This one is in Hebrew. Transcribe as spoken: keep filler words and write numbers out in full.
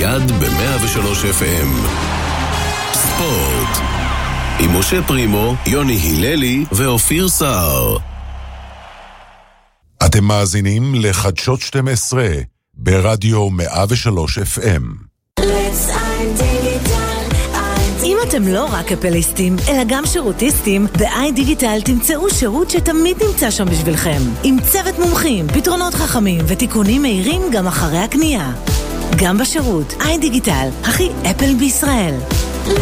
מיד ב-מאה ושלוש אף אם. ספורט עם משה פרימו, יוני היללי ואופיר סער. אתם מאזינים לחדשות שתים עשרה ברדיו מאה ושלוש אף אם. אם אתם לא רק אפליסטים, אלא גם שירוטיסטים, ב-איי דיגיטל תמצאו שירות שתמיד נמצא שם בשבילכם. עם צוות מומחים, פתרונות חכמים ותיקונים מהירים גם אחרי הקנייה. גם בשירות, איי דיגיטל, הכי אפל בישראל.